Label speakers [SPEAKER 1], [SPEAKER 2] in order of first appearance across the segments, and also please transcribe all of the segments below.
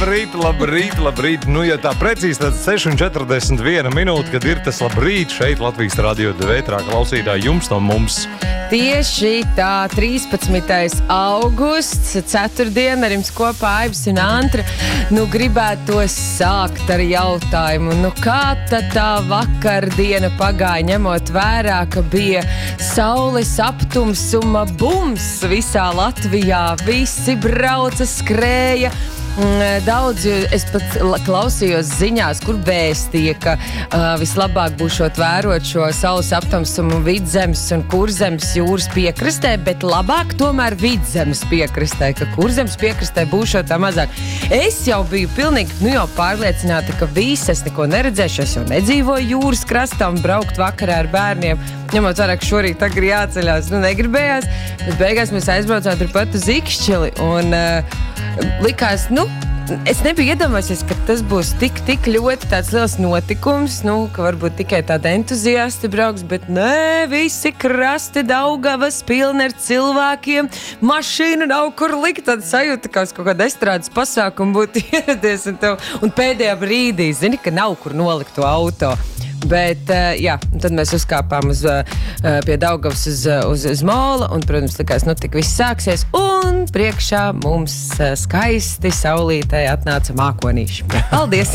[SPEAKER 1] Labrīt. Nu, ja tā precīzi, tad 6:41 minūte, kad ir tas labrīt šeit Latvijas radio vētrā klausītāji jums no mums.
[SPEAKER 2] Tieši tā, 13. augusts, ceturtdiena, ar jums kopā Aibs un Antra. Nu, gribētu to sākt ar jautājumu, nu kā tad tā vakardiena pagāja, ņemot vērā, ka bija saules aptumsuma bums visā Latvijā, visi brauca, skrēja. Daudzi, es pat klausījos ziņās, kur vēstīja, ka vislabāk būšot vērot šo saules aptumsumu Vidzemes un Kurzemes jūras piekrastē, bet labāk tomēr Vidzemes piekrastē, ka Kurzemes piekrastē būšot tā mazāk. Es jau biju pilnīgi pārliecināta, ka es neko neredzēšu, es jau nedzīvoju jūras krastā un braukt vakarā ar bērniem. Ņemot vērā, ka šorīt agri jāceļās, negribējās, bet beigās mēs aizbraucām turpat uz Ikšķili un likās, es nebiju iedomājusies, ka tas būs tik ļoti tāds liels notikums, ka varbūt tikai tādi entuziasti brauks, bet nē, visi krasti Daugavas pilni ar cilvēkiem, mašīnu nav kur likt, tad sajūta, ka kaut kāda estrādes pasākuma būtu ieradies un pēdējā brīdī, zini, ka nav kur nolikt to auto. Bet, tad mēs uzkāpām pie Daugavas uz mola un, protams, likās, tik viss sāksies un priekšā mums skaisti saulītē atnāca mākonīši. Paldies!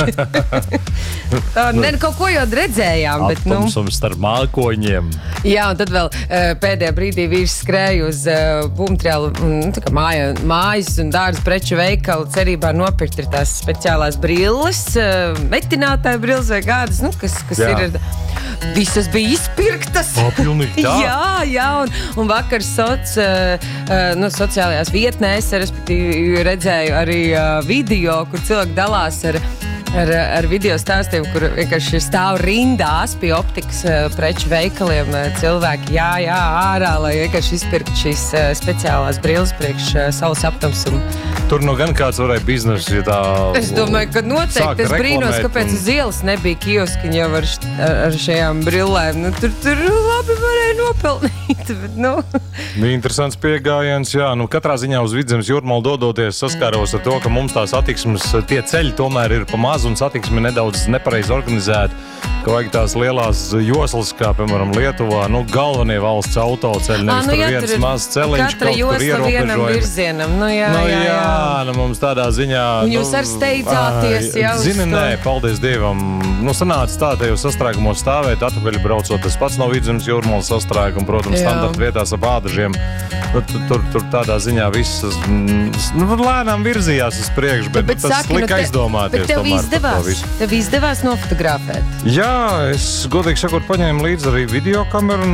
[SPEAKER 2] Kaut ko jau redzējām, bet,
[SPEAKER 1] Aptumsums starp mākoņiem.
[SPEAKER 2] Jā, un tad vēl pēdējā brīdī vīrs skrēja uz Bumtriālu, mājas un dārza preču veikalu, cerībā nopirkt ir tās speciālās brilles, metinātāja brilles vai kādas, kas ir. Visas bija izpirktas.
[SPEAKER 1] Pilnīgi tā.
[SPEAKER 2] Jā, un vakar sociālajās vietnēs, respektīvi redzēju arī video, kur cilvēki dalās ar video stāstiem, kur vienkārši stāv rindās pie optikas preču veikaliem cilvēki ārā, lai vienkārši izpirkt šīs speciālās brilles priekš saules aptumsumu.
[SPEAKER 1] Tur gan kāds varēja biznesu, ja tā...
[SPEAKER 2] Es domāju, ka noteikti es brīnos, kāpēc uz ielas nebija kioskiņi jau ar šajām brillēm. Tur labi varēja nopelnīt, bet
[SPEAKER 1] Bija interesants piegājiens, jā. Katrā ziņā uz Vidzemes jūrmalu dodoties saskāros ar to, ka mums tā satiksmes, tie ceļi tomēr ir pa maz un satiksme nedaudz nepareizi organizēta, ka vajag tās lielās joslas, kā, piemēram, Lietuvā, galvenie valsts autoceļi, nevis tur viens mazs celiņš, kaut kur ierobežojumi. Jā, mums tādā ziņā...
[SPEAKER 2] Un jūs ar steidzāties jau uz to?
[SPEAKER 1] Zini, nē, paldies Dievam. Sanāca tā, te jau sastrēgumos stāvēt, atpakaļ braucot. Tas pats no Vidzemes jūrmalas sastrēguma, protams, standarta vietās ap ādažiem. Tur tādā ziņā viss lēnām virzījās uz priekšu, bet tas lika aizdomāties.
[SPEAKER 2] Bet tev izdevās nofotografēt?
[SPEAKER 1] Jā, es godīgi sakot paņēmu līdzi arī videokameru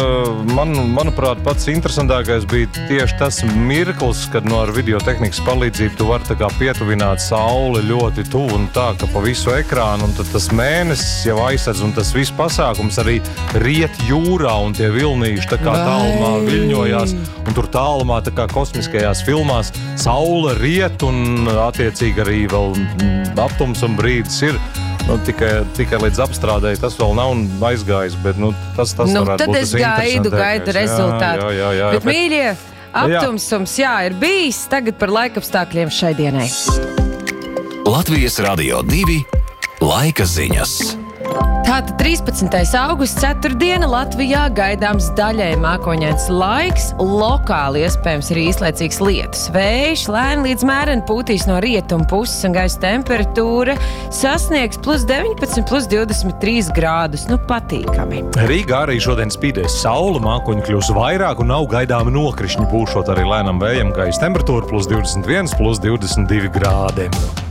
[SPEAKER 1] un manuprāt, pats interesantākais bija tieši tas mirklis, kad ar videotehnikas palīdzību tu vari tā kā pietuvināt sauli ļoti tuvu un tā, ka pa visu ekrānu un tad tas mēnesis jau aizsedz un tas viss pasākums arī riet jūrā un tie vilnīši tā kā tālumā viļņojās un tur tālumā tā kā kosmiskajās filmās saule riet un attiecīgi arī vēl aptumsuma brīdis ir. Tikai līdz apstrādēji tas vēl nav aizgājis, bet tas varētu būt tas interesantākais.
[SPEAKER 2] Tad es gaidu rezultātu.
[SPEAKER 1] Jā.
[SPEAKER 2] Bet mīļie, aptumsums, ir bijis. Tagad par laikapstākļiem šai dienai.
[SPEAKER 3] Latvijas Radio 2 laika ziņas.
[SPEAKER 2] Tātad 13. augusts, ceturtdiena, Latvijā gaidāms daļai mākoņains laiks, lokāli iespējams ir īslaicīgs lietus. Vējš lēni līdz mēreni pūtīs no rietumu puses un gaisa temperatūra sasniegs +19, +23 grādus. Patīkami.
[SPEAKER 1] Rīgā arī šodien spīdēs saule, mākoņi kļūs vairāk un nav gaidāmi nokrišņi, būšot arī lēnam vējam, gaisa temperatūra +21, +22 grādi.